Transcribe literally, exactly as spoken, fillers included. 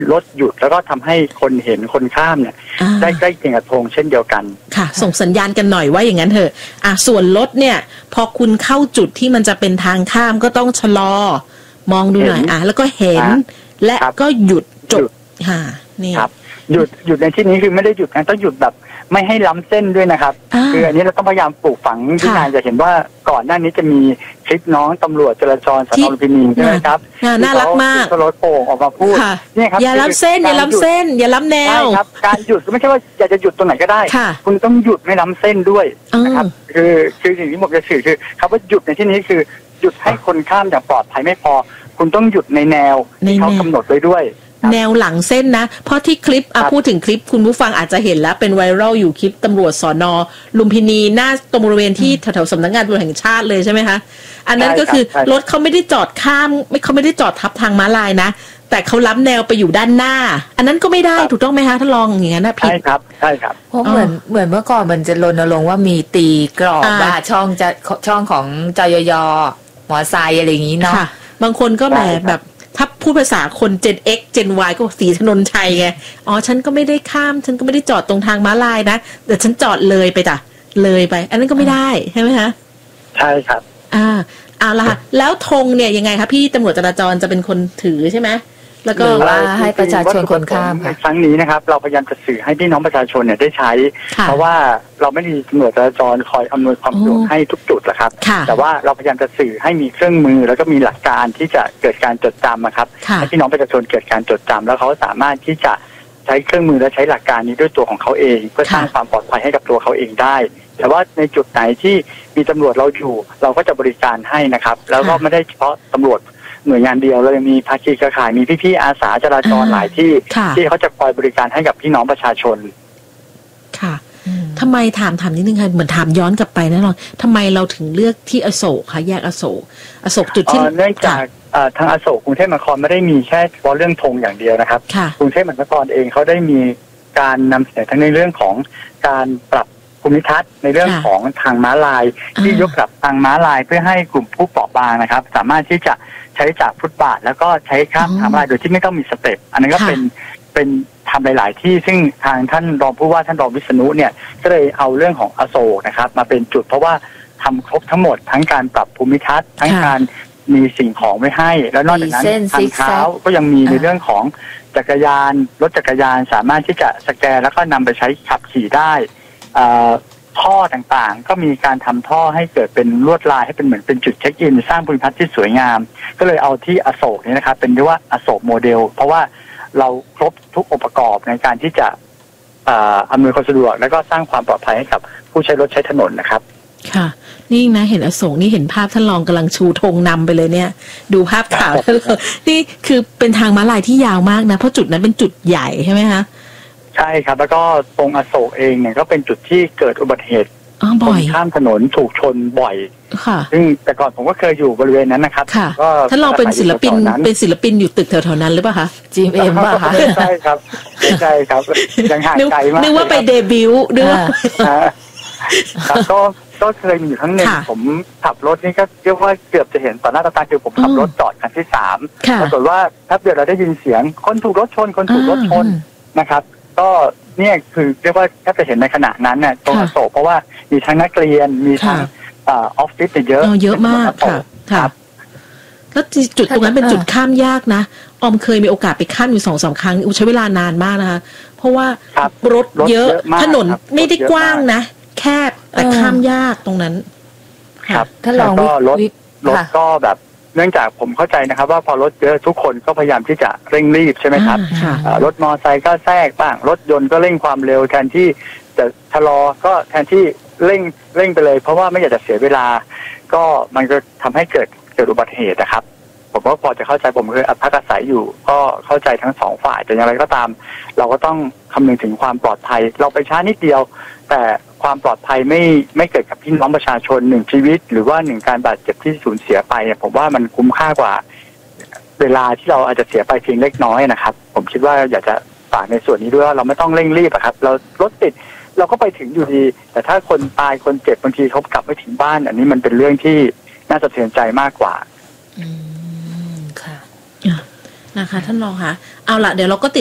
รถหยุดแล้วก็ทำให้คนเห็นคนข้ามเนี่ยได้ใกล้เคียงกับธงเช่นเดียวกันค่ะส่งสัญญาณกันหน่อยว่าอย่างนั้นเถอะอ่ะส่วนรถเนี่ยพอคุณเข้าจุดที่มันจะเป็นทางข้ามก็ต้องชะลอมองดูหน่อยอ่ะแล้วก็เห็นและก็หยุดจบค่ะนี่หยุดหยุดในที่นี้คือไม่ได้หยุดนะต้องหยุดแบบไม่ให้ล้ำเส้นด้วยนะครับคืออันนี้เราต้องพยายามปลูกฝังที่นายจะเห็นว่าก่อนหน้านี้จะมีคลิปน้องตำรวจจราจรสน.ลุมพินีใช่ไหมครับน่ารักมากรถโป่งออกมาพูดนี่ครับอย่าล้ำเส้นอย่าล้ำเส้นอย่าล้ำแนวครับการหยุดไม่ใช่ว่าอยากจะหยุดตรงไหนก็ได้คุณต้องหยุดไม่ล้ำเส้นด้วยนะครับคือคือสิ่งที่ผมจะสื่อคือคำว่าหยุดในที่นี้คือหยุดให้คนข้ามอย่างปลอดภัยไม่พอคุณต้องหยุดในแนวที่เขากำหนดไว้ด้วยแนวหลังเส้นนะเพราะที่คลิปอ่ะพูดถึงคลิปคุณผู้ฟังอาจจะเห็นแล้วเป็นไวรัลอยู่คลิปตำรวจสน.ลุมพินีหน้าตรงบริเวณที่แถวๆสำนักงานตำรวจแห่งชาติเลยใช่ไหมคะอันนั้นก็คือรถเขาไม่ได้จอดข้ามไม่เขาไม่ได้จอดทับทางม้าลายนะแต่เขาล้ำแนวไปอยู่ด้านหน้าอันนั้นก็ไม่ได้ถูกต้องไหมคะถ้าลองอย่างนั้นนะผิดใช่ครับใช่ครับเพราะเหมือนเหมือนเมื่อก่อนมันจะรณรงค์ว่ามีตีกรอบว่าช่องจะช่องของจยย.มอไซค์อะไรอย่างนี้เนาะบางคนก็แหมแบบถ้าพูดภาษาคน Gen X Gen Y ก็สีถนนชัยไงอ๋อฉันก็ไม่ได้ข้ามฉันก็ไม่ได้จอดตรงทางม้าลายนะแต่ฉันจอดเลยไปจ้ะเลยไปอันนั้นก็ไม่ได้ใช่ไหมคะใช่ครับอ่าเอาละค่ะแล้วธงเนี่ยยังไงคะพี่ตำรวจจราจรจะเป็นคนถือใช่ไหมแล้วก็ว่าให้ประชาชนคนข้ามในครั้งนี้นะครับเราพยายามจะสื่อให้พี่น้องประชาชนเนี่ยได้ใช้เพราะว่าเราไม่มีตำรวจจราจรคอยอำนวยความสะดวกให้ทุกจุดแหละครับแต่ว่าเราพยายามจะสื่อให้มีเครื่องมือแล้วก็มีหลักการที่จะเกิดการจดจำนะครับให้พี่น้องประชาชนเกิดการจดจำแล้วเขาสามารถที่จะใช้เครื่องมือและใช้หลักการนี้ด้วยตัวของเขาเองเพื่อสร้างความปลอดภัยให้กับตัวเขาเองได้แต่ว่าในจุดไหนที่มีตำรวจเราอยู่เราก็จะบริการให้นะครับแล้วก็ไม่ได้เฉพาะตำรวจหน่วยงานเดียวเรายังมีภาคีเครือข่ายมีพี่ๆอาสาจราจรหลายที่ที่เขาจะคอยบริการให้กับพี่น้องประชาชนค่ะทำไมถามถามนิดนึงค่ะเหมือนถามย้อนกลับไปนะน้องทำไมเราถึงเลือกที่อโศกคะแยกอโศกอโศกจุดที่เนื่องจากทางอโศกกรุงเทพมหานครไม่ได้มีแค่เฉพาะเรื่องธงอย่างเดียวนะครับกรุงเทพมหานครเองเขาได้มีการนำเสนอทั้งในเรื่องของการปรับภูมิทัศน์ในเรื่องของทางม้าลายที่ยกระดับทางม้าลายเพื่อให้กลุ่มผู้เปราะบางนะครับสามารถที่จะใช้จากฟุตบาทแล้วก็ใช้ข้ามทางม้าลายโดยที่ไม่ต้องมีสเต็ปอันนั้นก็เป็นเป็นทำหลายๆที่ซึ่งทางท่านรองผู้ว่าท่านรองวิษณุเนี่ยก็เลยเอาเรื่องของอโศกนะครับมาเป็นจุดเพราะว่าทำครบทั้งหมดทั้งการปรับภูมิทัศน์ทั้งการมีสิ่งของไว้ให้แล้วนอกจากนั้นทางเท้าก็ยังมีในเรื่องของจักรยานรถจักรยานสามารถที่จะสแกนแล้วก็นำไปใช้ขับขี่ได้ท่อต่างๆก็มีการทำท่อให้เกิดเป็นลวดลายให้เป็นเหมือนเป็นจุดเช็คอินสร้างภูมิทัศน์ที่สวยงามก็เลยเอาที่อโศกนี้นะครับเป็นเรียกว่าอโศกโมเดลเพราะว่าเราครบทุกองค์ประกอบในการที่จะอำนวยความสะดวกและก็สร้างความปลอดภัยให้กับผู้ใช้รถใช้ถนนนะครับค่ะนี่นะเห็นอโศกนี่เห็นภาพท่านรองกำลังชูธงนำไปเลยเนี่ยดูภาพข่าวนี่คือเป็นทางม้าลายที่ยาวมากนะเพราะจุดนั้นเป็นจุดใหญ่ใช่ไหมคะใช่ครับแล้วก็ตรงอโศกเองเนี่ยก็เป็นจุดที่เกิดอุบัติเหตุคนข้ามถนนถูกชนบ่อยค่ะซึ่งแต่ก่อนผมก็เคยอยู่บริเวณนั้นนะครับก็ท่านรองเป็นศิลปินเป็นศิลปินอยู่ตึกแถวๆนั้นหรือเปล่าคะจี เอ็ม ป่ะคะใช่ครับใช่ครับยังห่างไกลมากนึกว่าไปเดบิวต์นึกว่าก็ก็เคยมีอยู่ครั้งหนึ่งผมขับรถนี่ก็เรียกว่าเกือบจะเห็นต่อหน้าต่อตาคือผมขับรถจอดคันที่สามปรากฏว่าถ้าเดี๋ยวเราได้ยินเสียงคนถูกรถชนคนถูกรถชนนะครับก็เนี่ยคือเรียกว่าถ้าจะเห็นในขณะนั้นเนี่ยตรงอโศกเพราะว่ามีทั้งนักเรียนมีทั้งออฟฟิศเยอะเยอะมากค่ะค่ะแล้วจุดตรงนั้นเป็นจุดข้ามยากนะออมเคยมีโอกาสไปข้ามอยู่สองสามครั้งใช้เวลานานมากนะคะเพราะว่ารถเยอะถนนไม่ได้กว้างนะแคบแต่ข้ามยากตรงนั้นครับถ้าลองรถรถก็แบบเนื่องจากผมเข้าใจนะครับว่าพอรถเยอะทุกคนก็พยายามที่จะเร่งรีบใช่ไหมครับรถมอเตอร์ไซค์ก็แทรกบ้างรถยนต์ก็เร่งความเร็วแทนที่จะชะลอก็แทนที่เร่งเร่งไปเลยเพราะว่าไม่อยากจะเสียเวลาก็มันก็ทำให้เกิดเกิดอุบัติเหตุนะครับผมก็พอจะเข้าใจผมเคยพักอาศัยอยู่ก็เข้าใจทั้งสองฝ่ายแต่อย่างไรก็ตามเราก็ต้องคำนึงถึงความปลอดภัยเราไปช้านิดเดียวแต่ความปลอดภัยไม่ไม่เกิดกับพี่น้องประชาชนหนึ่งชีวิตหรือว่าหนึ่งการบาดเจ็บที่สูญเสียไปเนี่ยผมว่ามันคุ้มค่ากว่าเวลาที่เราอาจจะเสียไปเพียงเล็กน้อยนะครับผมคิดว่าอยากจะฝากในส่วนนี้ด้วยว่าเราไม่ต้องเร่งรีบอะครับเรารถติดเราก็ไปถึงอยู่ดีแต่ถ้าคนตายคนเจ็บบางทีเขากลับไม่ถึงบ้านอันนี้มันเป็นเรื่องที่น่าสะเทือนใจมากกว่าอืมค่ะนะคะท่านรองคะเอาละเดี๋ยวเราก็ติด